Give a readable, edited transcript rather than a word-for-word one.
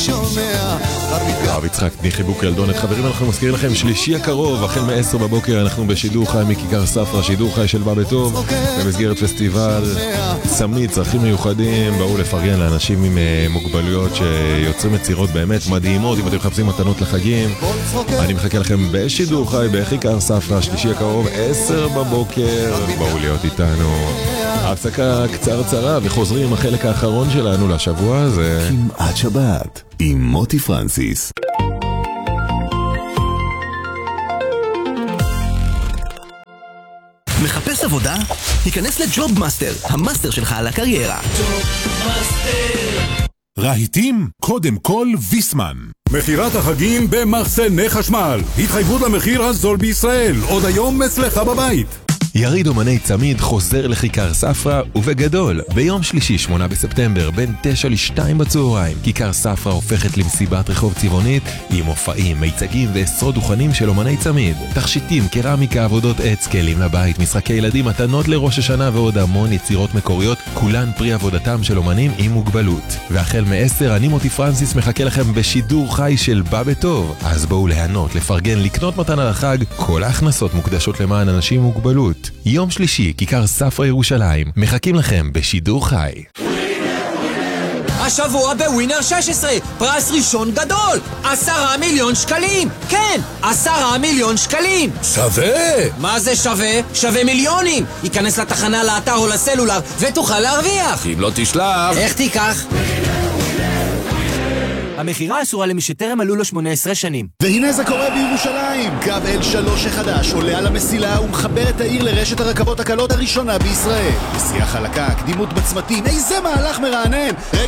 שומע הרב יצחק מחיבוק ילדונת. חברים, אנחנו מזכירים לכם שלישי הקרוב החל מ-10 בבוקר אנחנו בשידור חי מכיכר ספרא, שידור חי של בא בטוב במסגרת פסטיבל צמיד צרכים מיוחדים. באו לפרגן לאנשים עם מוגבלויות שיוצרים יצירות באמת מדהימות. אם אתם מחפשים מתנות לחגים, אני מחכה לכם בשידור חי בכיכר ספרא שלישי הקרוב 10 בבוקר. באו להיות איתנו. הפסקה קצרצרה וחוזרים החלק האחרון שלנו לשבוע הזה. כמעט שבת עם מוטי פרנסיס. מחפש עבודה? היכנס לג'וב מאסטר, המאסטר שלך על הקריירה. רהיטים? קודם כל ויסמן. מחירת החגים במחסני חשמל. התחייבות למחיר הזול בישראל. עוד היום אצלך בבית. יריד אומני צמיד חוזר לכיכר ספרא ובגדול ביום שלישי 8 בספטמבר בין 9 ל-2 בצהריים. כיכר ספרא הופכת למסיבת רחוב צבעונית עם מופעים, מיצגים ועשרות דוכנים של אומני צמיד, תכשיטים, קרמיקה, עבודות עץ, כלים לבית, משחקי ילדים, מתנות לראש השנה ועוד המון יצירות מקוריות, כולן פרי עבודתם של אומנים עם מוגבלות. והחל מ-10 אני מוטי פרנסיס מחכה לכם בשידור חי של בא בטוב. אז בואו ליהנות, לפרגן, לקנות מתנה לחג. כל ההכנסות מוקדשות למען אנשים עם מוגבלות. יום שלישי, כיכר ספרא ירושלים, מחכים לכם בשידור חי. השבוע בווינר 16, פרס ראשון גדול, 10 מיליון שקלים. כן, 10 מיליון שקלים. שווה! מה זה שווה? שווה מיליונים. ייכנס לתחנה, לאתר או לסלולר ותוכל להרוויח. אם לא תשלח... איך תיקח? המחירה אסורה למי שטרם מלאו לו 18 שנים. והנה זה קורה בירושלים. קו L3 החדש עולה על המסילה ומחבר את העיר לרשת הרכבות הקלות הראשונה בישראל. נסיעה חלקה, קדימות בצמתים, איזה מהלך מרענן.